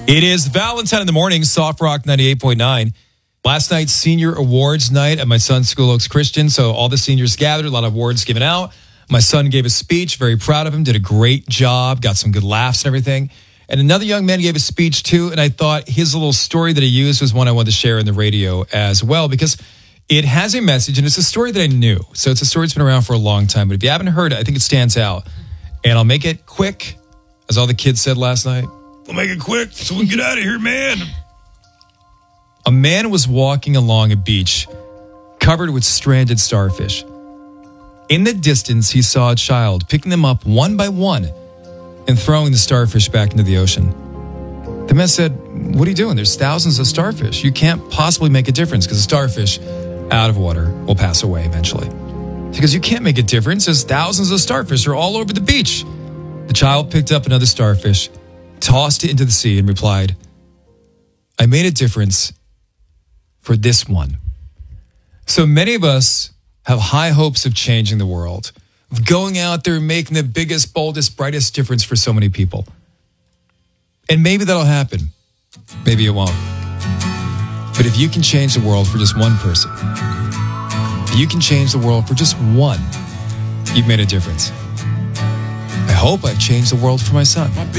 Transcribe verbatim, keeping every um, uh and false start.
It is Valentine in the morning, Soft Rock ninety-eight point nine. Last night's senior awards night at my son's school, Oaks Christian. So all the seniors gathered, a lot of awards given out. My son gave a speech, very proud of him, did a great job, got some good laughs and everything. And another young man gave a speech too, and I thought his little story that he used was one I wanted to share in the radio as well, because it has a message, and it's a story that I knew. So it's a story that's been around for a long time, but if you haven't heard it, I think it stands out. And I'll make it quick, as all the kids said last night. We'll make it quick so we can get out of here, man. A man was walking along a beach covered with stranded starfish. In the distance, he saw a child picking them up one by one and throwing the starfish back into the ocean. The man said, "What are you doing? There's thousands of starfish. You can't possibly make a difference because the starfish out of water will pass away eventually." Because you can't make a difference as thousands of starfish are all over the beach. The child picked up another starfish, tossed it into the sea, and replied, "I made a difference for this one." So many of us have high hopes of changing the world, of going out there and making the biggest, boldest, brightest difference for so many people. And maybe that'll happen. Maybe it won't. But if you can change the world for just one person, if you can change the world for just one, you've made a difference. I hope I've changed the world for my son.